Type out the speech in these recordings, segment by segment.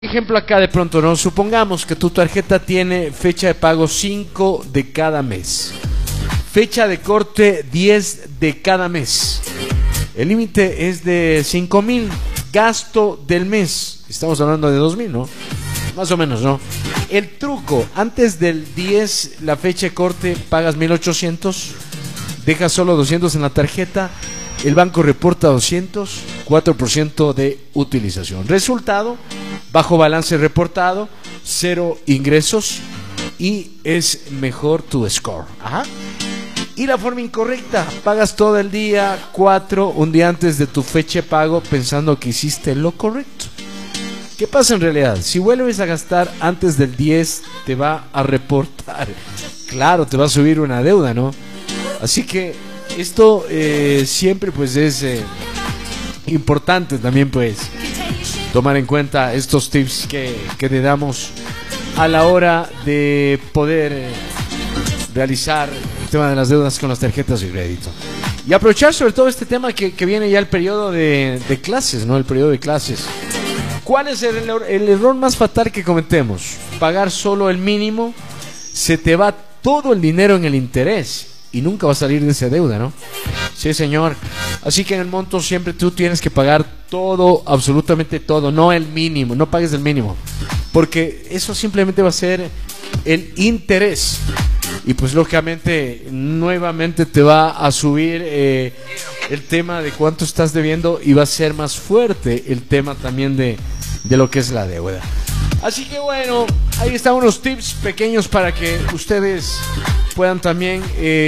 Ejemplo acá de pronto, ¿no? Supongamos que tu tarjeta tiene fecha de pago 5 de cada mes, fecha de corte 10 de cada mes. El límite es de 5,000, gasto del mes. Estamos hablando de 2,000, ¿no? Más o menos, ¿no? El truco, antes del 10, la fecha de corte, pagas 1,800, dejas solo 200 en la tarjeta, el banco reporta 200, 4% de utilización. Resultado, bajo balance reportado, 0 ingresos y es mejor tu score. Ajá. Y la forma incorrecta, pagas todo el día 4, un día antes de tu fecha de pago, pensando que hiciste lo correcto. ¿Qué pasa en realidad? Si vuelves a gastar antes del 10, te va a reportar. Claro, te va a subir una deuda, ¿no? Así que esto siempre pues es importante también pues tomar en cuenta estos tips que te damos a la hora de poder realizar el tema de las deudas con las tarjetas de crédito. Y aprovechar sobre todo este tema que viene ya el periodo de clases, ¿no? El periodo de clases. ¿Cuál es el error más fatal que cometemos? Pagar solo el mínimo, se te va todo el dinero en el interés y nunca va a salir de esa deuda, ¿no? Sí, señor. Así que en el monto siempre tú tienes que pagar todo, absolutamente todo, no el mínimo, no pagues el mínimo, porque eso simplemente va a ser el interés. Y pues lógicamente nuevamente te va a subir el tema de cuánto estás debiendo y va a ser más fuerte el tema también de lo que es la deuda. Así que bueno, ahí están unos tips pequeños para que ustedes puedan también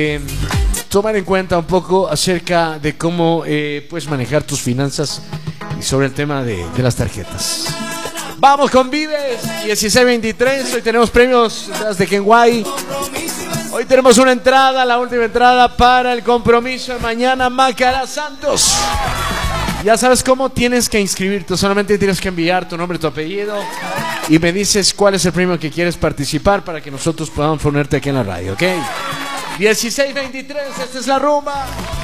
tomar en cuenta un poco acerca de cómo puedes manejar tus finanzas y sobre el tema de las tarjetas. Vamos con Vives 1623. Hoy tenemos premios de Kenway. Hoy tenemos una entrada, la última entrada para el compromiso de mañana, Macará Santos. Ya sabes cómo tienes que inscribirte. Solamente tienes que enviar tu nombre, tu apellido y me dices cuál es el premio que quieres participar para que nosotros podamos ponerte aquí en la radio, ¿ok? 1623, esta es la rumba.